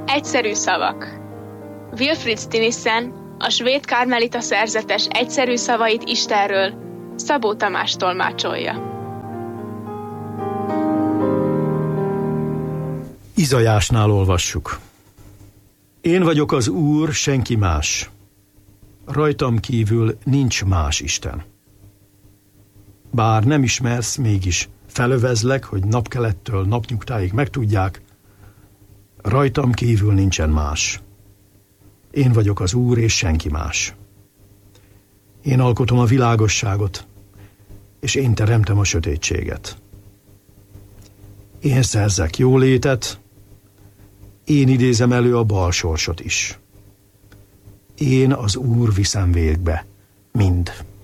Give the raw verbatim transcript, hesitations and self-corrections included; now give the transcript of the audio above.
Egyszerű szavak. Wilfrid Stinissen, a svéd karmelita szerzetes egyszerű szavait Istenről Szabó Tamás tolmácsolja. Izajásnál olvassuk. Én vagyok az Úr, senki más. Rajtam kívül nincs más Isten. Bár nem ismersz, mégis felövezlek, hogy napkelettől napnyugtáig megtudják, rajtam kívül nincsen más. Én vagyok az Úr, és senki más. Én alkotom a világosságot, és én teremtem a sötétséget. Én szerzek jólétet, én idézem elő a bal sorsot is. Én az Úr viszem végbe mind.